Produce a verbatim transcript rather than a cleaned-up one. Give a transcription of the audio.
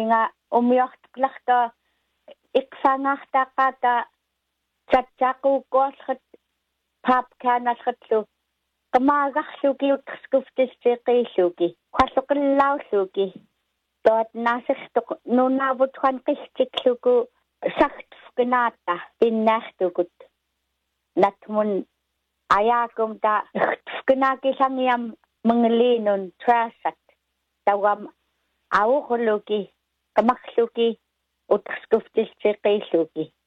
inga umiortuqlarta iqsangaartaaqaata tatsaquuqquallrat paapkaanallratlu qamaagarluki utqskuftissiqiilluki qalluqillaulluki toat naasirtuq nunaavutran qistikluku sartfknaata pinnaartukut natmun ayaakum ta fknaakisangiam mangliinun trasat tawam auqluki qamarluki utqskuftissiqiilluki